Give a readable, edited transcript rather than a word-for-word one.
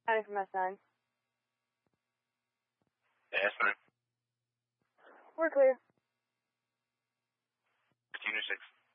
County from S9. Yeah, S9. We're clear. 15 or 6.